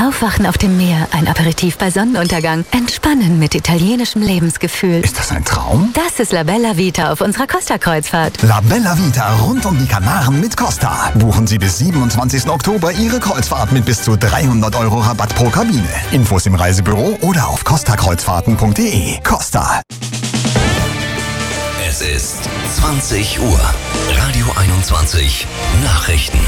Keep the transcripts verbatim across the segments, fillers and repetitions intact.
Aufwachen auf dem Meer, ein Aperitif bei Sonnenuntergang. Entspannen mit italienischem Lebensgefühl. Ist das ein Traum? Das ist La Bella Vita auf unserer Costa-Kreuzfahrt. La Bella Vita rund um die Kanaren mit Costa. Buchen Sie bis siebenundzwanzigsten Oktober Ihre Kreuzfahrt mit bis zu dreihundert Euro Rabatt pro Kabine. Infos im Reisebüro oder auf costa kreuzfahrten punkt de. Costa. Es ist zwanzig Uhr. Radio einundzwanzig. Nachrichten.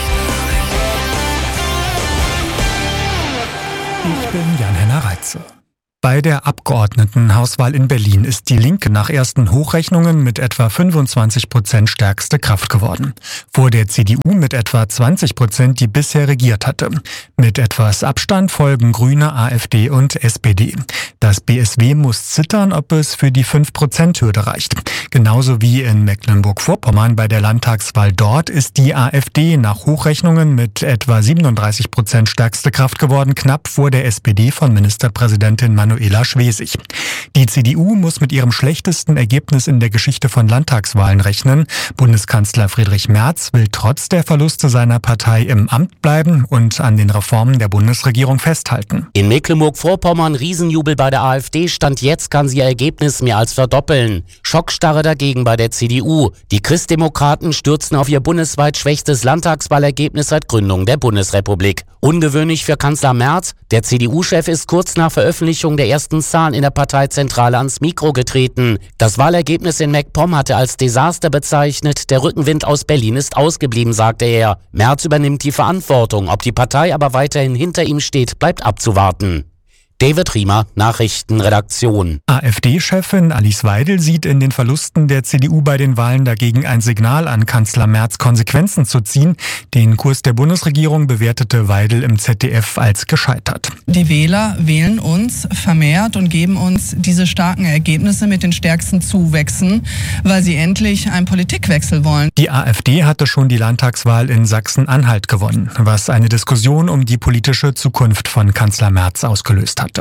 Ich bin Jan-Henner Reitze. Bei der Abgeordnetenhauswahl in Berlin ist die Linke nach ersten Hochrechnungen mit etwa fünfundzwanzig Prozent stärkste Kraft geworden. Vor der C D U mit etwa zwanzig Prozent, die bisher regiert hatte. Mit etwas Abstand folgen Grüne, AfD und S P D. Das B S W muss zittern, ob es für die fünf Prozent Hürde reicht. Genauso wie in Mecklenburg-Vorpommern bei der Landtagswahl dort ist die AfD nach Hochrechnungen mit etwa siebenunddreißig Prozent stärkste Kraft geworden, knapp vor der S P D von Ministerpräsidentin Manuela Schwesig. Die C D U muss mit ihrem schlechtesten Ergebnis in der Geschichte von Landtagswahlen rechnen. Bundeskanzler Friedrich Merz will trotz der Verluste seiner Partei im Amt bleiben und an den Reformen der Bundesregierung festhalten. In Mecklenburg-Vorpommern Riesenjubel bei der AfD. Stand jetzt kann sie ihr Ergebnis mehr als verdoppeln. Schockstarre dagegen bei der C D U. Die Christdemokraten stürzen auf ihr bundesweit schwächstes Landtagswahlergebnis seit Gründung der Bundesrepublik. Ungewöhnlich für Kanzler Merz. Der C D U-Chef ist kurz nach Veröffentlichung der ersten Zahlen in der Parteizentrale ans Mikro getreten. Das Wahlergebnis in MacPom hatte als Desaster bezeichnet. Der Rückenwind aus Berlin ist ausgeblieben, sagte er. Merz übernimmt die Verantwortung. Ob die Partei aber weiterhin hinter ihm steht, bleibt abzuwarten. David Riemer, Nachrichtenredaktion. AfD-Chefin Alice Weidel sieht in den Verlusten der C D U bei den Wahlen dagegen ein Signal an Kanzler Merz, Konsequenzen zu ziehen. Den Kurs der Bundesregierung bewertete Weidel im Z D F als gescheitert. Die Wähler wählen uns vermehrt und geben uns diese starken Ergebnisse mit den stärksten Zuwächsen, weil sie endlich einen Politikwechsel wollen. Die AfD hatte schon die Landtagswahl in Sachsen-Anhalt gewonnen, was eine Diskussion um die politische Zukunft von Kanzler Merz ausgelöst hat.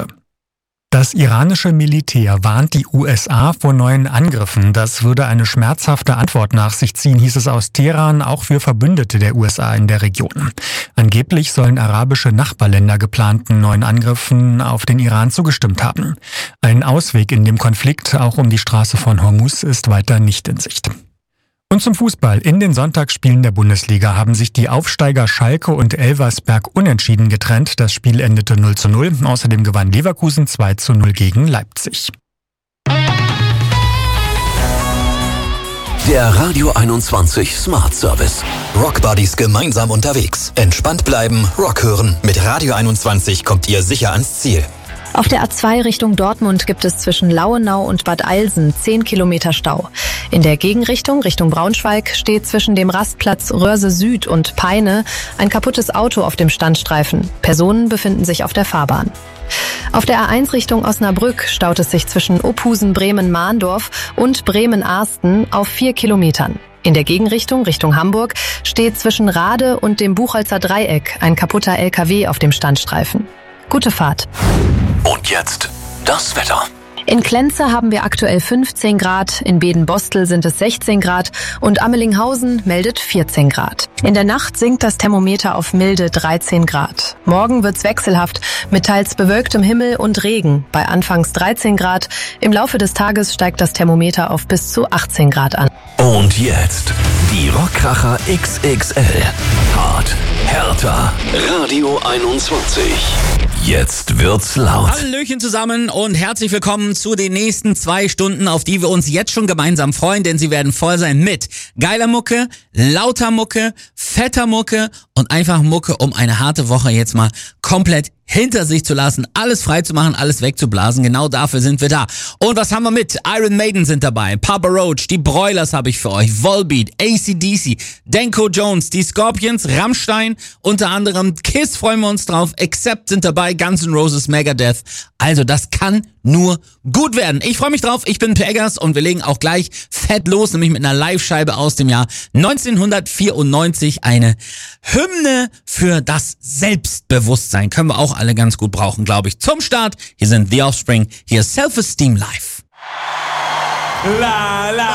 Das iranische Militär warnt die U S A vor neuen Angriffen. Das würde eine schmerzhafte Antwort nach sich ziehen, hieß es aus Teheran, auch für Verbündete der U S A in der Region. Angeblich sollen arabische Nachbarländer geplanten neuen Angriffen auf den Iran zugestimmt haben. Ein Ausweg in dem Konflikt, auch um die Straße von Hormuz, ist weiter nicht in Sicht. Und zum Fußball. In den Sonntagsspielen der Bundesliga haben sich die Aufsteiger Schalke und Elversberg unentschieden getrennt. Das Spiel endete null zu null. Außerdem gewann Leverkusen zwei zu null gegen Leipzig. Der Radio einundzwanzig Smart Service. Rock Buddies gemeinsam unterwegs. Entspannt bleiben, Rock hören. Mit Radio einundzwanzig kommt ihr sicher ans Ziel. Auf der A zwei Richtung Dortmund gibt es zwischen Lauenau und Bad Eilsen zehn Kilometer Stau. In der Gegenrichtung, Richtung Braunschweig, steht zwischen dem Rastplatz Röhrse Süd und Peine ein kaputtes Auto auf dem Standstreifen. Personen befinden sich auf der Fahrbahn. Auf der A eins Richtung Osnabrück staut es sich zwischen Ophusen, Bremen-Mahndorf und Bremen-Arsten auf vier Kilometern. In der Gegenrichtung, Richtung Hamburg, steht zwischen Rade und dem Buchholzer Dreieck ein kaputter L K W auf dem Standstreifen. Gute Fahrt. Und jetzt das Wetter. In Klenze haben wir aktuell fünfzehn Grad, in Baden-Bostel sind es sechzehn Grad und Ammelinghausen meldet vierzehn Grad. In der Nacht sinkt das Thermometer auf milde dreizehn Grad. Morgen wird's wechselhaft mit teils bewölktem Himmel und Regen bei anfangs dreizehn Grad. Im Laufe des Tages steigt das Thermometer auf bis zu achtzehn Grad an. Und jetzt die Rockkracher X X L. Hart, härter, Radio einundzwanzig. Jetzt wird's laut. Hallöchen zusammen und herzlich willkommen zu den nächsten zwei Stunden, auf die wir uns jetzt schon gemeinsam freuen, denn sie werden voll sein mit geiler Mucke, lauter Mucke, fetter Mucke und einfach Mucke, um eine harte Woche jetzt mal komplett hinter sich zu lassen, alles frei zu machen, alles wegzublasen. Genau dafür sind wir da. Und was haben wir mit? Iron Maiden sind dabei, Papa Roach, die Broilers habe ich für euch, Volbeat, A C D C, Danko Jones, die Scorpions, Rammstein, unter anderem Kiss freuen wir uns drauf, Accept sind dabei, Guns N' Roses, Megadeth. Also das kann nur gut werden. Ich freue mich drauf, ich bin Pegas und wir legen auch gleich fett los, nämlich mit einer Live-Scheibe aus dem Jahr neunzehnhundertvierundneunzig. Eine Hymne für das Selbstbewusstsein. Können wir auch alle ganz gut brauchen, glaube ich. Zum Start, hier sind The Offspring, hier Self-Esteem Live. La, la.